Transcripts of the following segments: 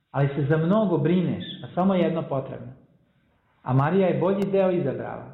ali se za mnogo brineš, a samo jedno potrebno. A Marija je bolji deo izabrala.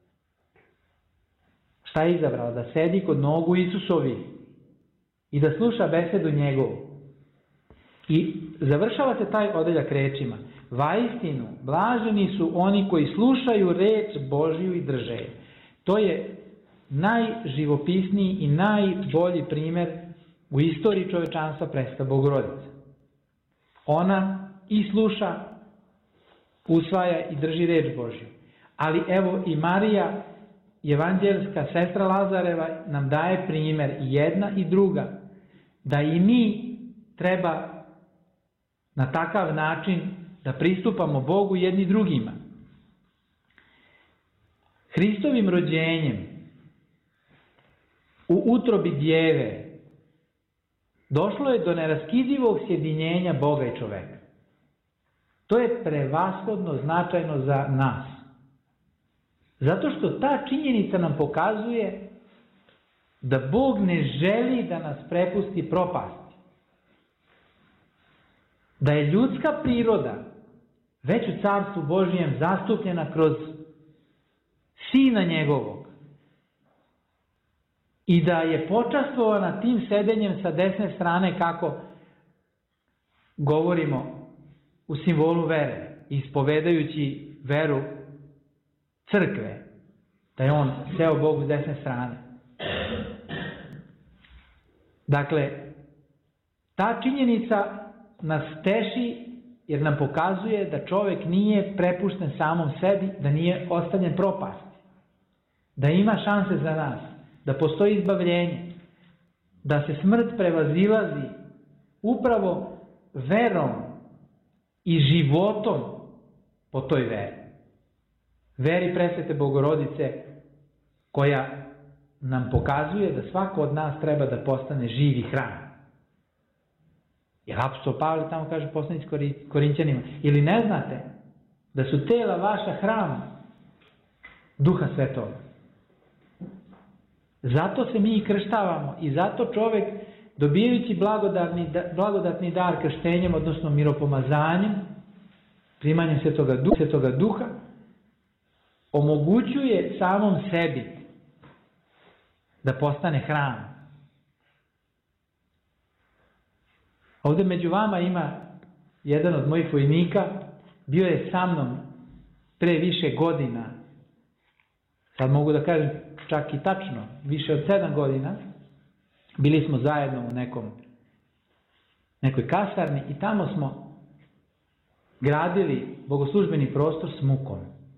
Šta je izabrala? Da sedi kod nogu Isusovi i da sluša besedu njegovu. I završava se taj odeljak rečima: vaistinu, blaženi su oni koji slušaju reč Božju i drže je. To je najživopisniji i najbolji primjer u istoriji čovečanstva Presveta Bogorodica. Ona i sluša, usvaja i drži reč Božju. Ali evo i Marija, evanđelska sestra Lazareva, nam daje primjer, i jedna i druga, da i mi treba na takav način da pristupamo Bogu jedni drugima. Hristovim rođenjem u utrobi djeve došlo je do neraskidivog sjedinjenja Boga i čoveka. To je prevashodno značajno za nas. Zato što ta činjenica nam pokazuje da Bog ne želi da nas prepusti propasti. Da je ljudska priroda već u Carstvu Božjem zastupljena kroz Sina njegovog i da je počastvovana tim sedenjem sa desne strane, kako govorimo u simbolu vere, ispovedajući veru crkve, da je on seo Bogu s desne strane. Dakle, ta činjenica nas teši jer nam pokazuje da čovjek nije prepušten samom sebi, da nije ostavljen propasti, da ima šanse za nas, da postoji izbavljenje, da se smrt prevazilazi upravo verom i životom po toj veri. Veri Presvete Bogorodice, koja nam pokazuje da svako od nas treba da postane živi hram. Jer apostol Pavle tamo kaže poslanici Korinćanima: ili ne znate da su tela vaša hram Duha Svetoga? Zato se mi i krštavamo i zato čovjek, dobijajući blagodatni dar krštenjem, odnosno miropomazanjem, primanjem Svetoga Duha, omogućuje samom sebi da postane hram. Ovdje među vama ima jedan od mojih vojnika, bio je sa mnom pre više godina, sad mogu da kažem čak i tačno, više od 7 godina, bili smo zajedno u nekoj kasarni i tamo smo gradili bogoslužbeni prostor s mukom.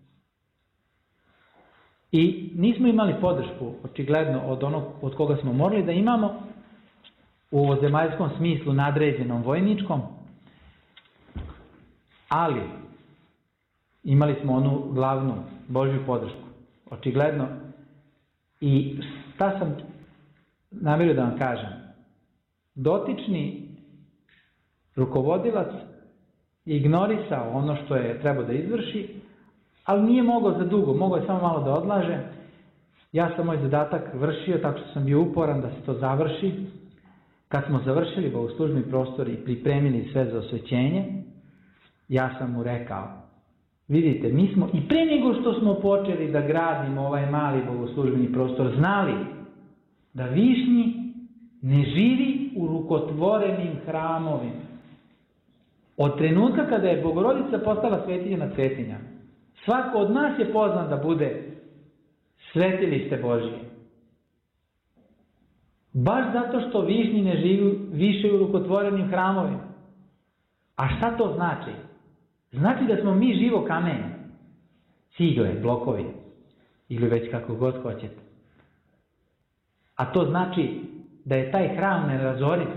I nismo imali podršku, očigledno, od onog od koga smo morali da imamo, u ovozemaljskom smislu nadređenom vojničkom, ali imali smo onu glavnu Božju podršku, očigledno. I šta sam namjerio da vam kažem? Dotični rukovodilac je ignorisao ono što je trebao da izvrši, ali nije mogao za dugo, mogao je samo malo da odlaže. Ja sam moj zadatak vršio, tako što sam bio uporan da se to završi. Kad smo završili bogoslužbeni prostor i pripremili sve za osvećenje, ja sam mu rekao: vidite, mi smo i pre nego što smo počeli da gradimo ovaj mali bogoslužbeni prostor znali da Višnji ne živi u rukotvorenim hramovima. Od trenutka kada je Bogorodica postala svetinja nad svetinjama, svako od nas je poznan da bude svetilište Božje. Baš zato što Višnji ne živi više u rukotvorenim hramovima. A šta to znači? Znači da smo mi živo kamenje, cigle, blokovi, ili već kako god hoćete. A to znači da je taj hram nerazoriv.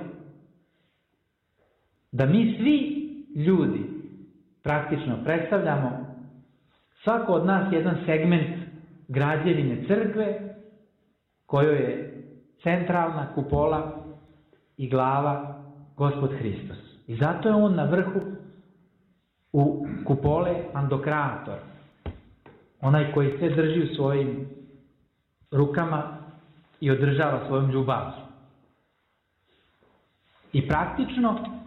Da mi svi ljudi praktično predstavljamo, svako od nas, jedan segment građevine crkve, kojoj je centralna kupola i glava Gospod Hristos. I zato je on na vrhu u kupole Andokrator, onaj koji sve drži u svojim rukama i održava svojom ljubavlju. I praktično